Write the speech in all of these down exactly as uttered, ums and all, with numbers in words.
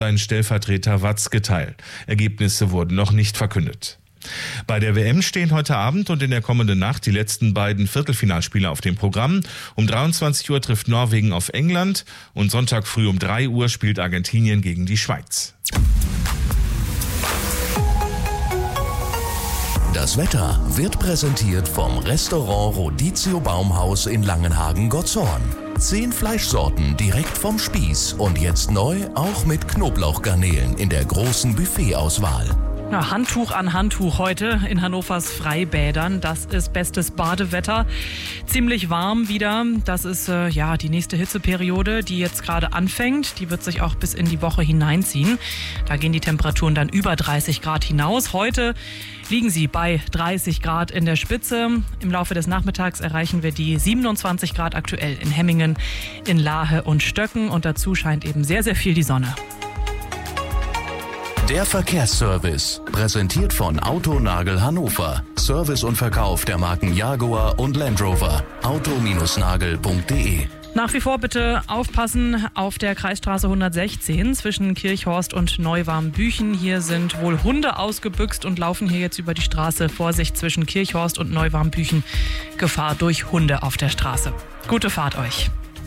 sein Stellvertreter Watzke teil. Ergebnisse wurden noch nicht verkündet. Bei der W M stehen heute Abend und in der kommenden Nacht die letzten beiden Viertelfinalspiele auf dem Programm. Um dreiundzwanzig Uhr trifft Norwegen auf England und Sonntag früh um drei Uhr spielt Argentinien gegen die Schweiz. Das Wetter wird präsentiert vom Restaurant Rodizio Baumhaus in Langenhagen-Gottshorn. Zehn Fleischsorten direkt vom Spieß und jetzt neu auch mit Knoblauchgarnelen in der großen Buffetauswahl. Ja, Handtuch an Handtuch heute in Hannovers Freibädern. Das ist bestes Badewetter. Ziemlich warm wieder. Das ist äh, ja die nächste Hitzeperiode, die jetzt gerade anfängt. Die wird sich auch bis in die Woche hineinziehen. Da gehen die Temperaturen dann über dreißig Grad hinaus. Heute liegen sie bei dreißig Grad in der Spitze. Im Laufe des Nachmittags erreichen wir die siebenundzwanzig Grad aktuell in Hemmingen, in Lahe und Stöcken. Und dazu scheint eben sehr, sehr viel die Sonne. Der Verkehrsservice, präsentiert von Autonagel Hannover. Service und Verkauf der Marken Jaguar und Land Rover. auto nagel punkt de. Nach wie vor bitte aufpassen auf der Kreisstraße hundertsechzehn zwischen Kirchhorst und Neuwarmbüchen. Hier sind wohl Hunde ausgebüxt und laufen hier jetzt über die Straße. Vorsicht zwischen Kirchhorst und Neuwarmbüchen. Gefahr durch Hunde auf der Straße. Gute Fahrt euch.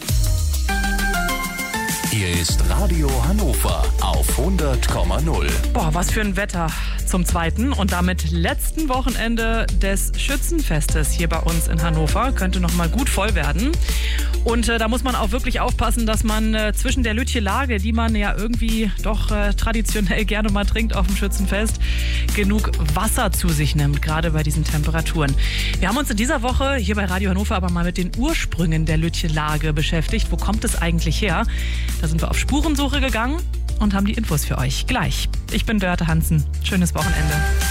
Hier ist Radio Hannover auf hundert Komma null. Boah, was für ein Wetter zum zweiten und damit letzten Wochenende des Schützenfestes hier bei uns in Hannover. Könnte noch mal gut voll werden. Und äh, da muss man auch wirklich aufpassen, dass man äh, zwischen der Lütje-Lage, die man ja irgendwie doch äh, traditionell gerne mal trinkt auf dem Schützenfest, genug Wasser zu sich nimmt, gerade bei diesen Temperaturen. Wir haben uns in dieser Woche hier bei Radio Hannover aber mal mit den Ursprüngen der Lütje-Lage beschäftigt. Wo kommt es eigentlich her? Da sind wir auf Spurensuche gegangen und haben die Infos für euch gleich. Ich bin Dörte Hansen. Schönes Wochenende.